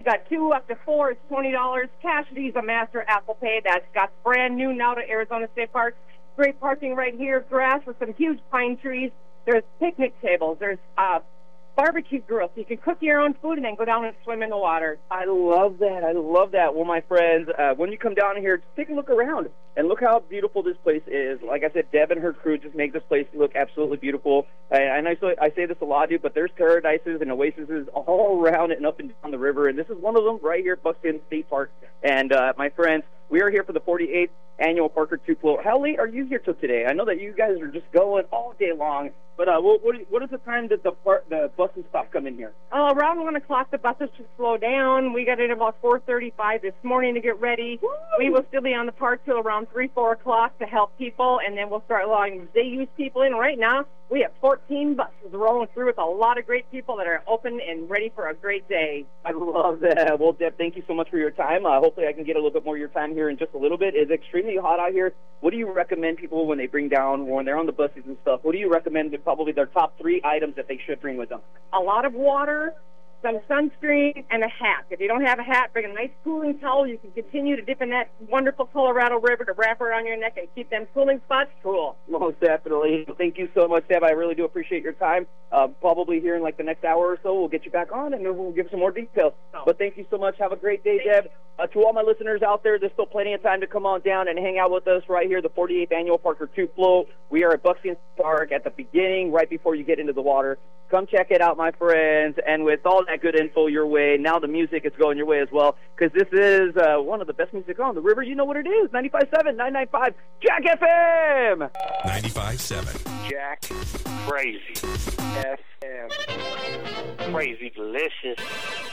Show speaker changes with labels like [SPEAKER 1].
[SPEAKER 1] got 2 up to 4 is $20. Cassidy's a master Apple Pay. That's got brand new now to Arizona State Park. Great parking right here. Grass with some huge pine trees. There's picnic tables. There's barbecue grill, so you can cook your own food and then go down and swim in the water.
[SPEAKER 2] I love that. I love that. Well, my friends, when you come down here, just take a look around and look how beautiful this place is. Like I said, Deb and her crew just make this place look absolutely beautiful. And I say this a lot, dude, but there's paradises and oases all around and up and down the river, and this is one of them right here at Buckskin State Park. And my friends, we are here for the 48th annual Parker 2 float. How late are you here till today? I know that you guys are just going all day long, but what is the time that the buses stop coming here?
[SPEAKER 1] Around 1 o'clock, the buses should slow down. We got in about 4:35 this morning to get ready. Woo! We will still be on the park till around 3-4 o'clock to help people, and then we'll start allowing day-use people in. Right now, we have 14 buses rolling through with a lot of great people that are open and ready for a great day.
[SPEAKER 2] I love that. Well, Deb, thank you so much for your time. Hopefully I can get a little bit more of your time here in just a little bit. It's extremely hot out here. What do you recommend people when they bring down, when they're on the buses and stuff, what do you recommend probably their top 3 items that they should bring with them?
[SPEAKER 1] A lot of water, some sunscreen, and a hat. If you don't have a hat, bring a nice cooling towel. You can continue to dip in that wonderful Colorado River to wrap around your neck and keep them cooling spots cool.
[SPEAKER 2] Most definitely. Thank you so much, Deb. I really do appreciate your time. Probably here in like the next hour or so, we'll get you back on and we'll give some more details. But thank you so much. Have a great day, Deb. To all my listeners out there, there's still plenty of time to come on down and hang out with us right here, the 48th Annual Parker 2 float. We are at Buckskin Park at the beginning, right before you get into the water. Come check it out, my friends. And with all that good info your way, now the music is going your way as well, because this is one of the best music on the river. You know what it is. 95.7, 995, Jack FM.
[SPEAKER 3] 95.7.
[SPEAKER 4] Jack Crazy FM. Crazy delicious.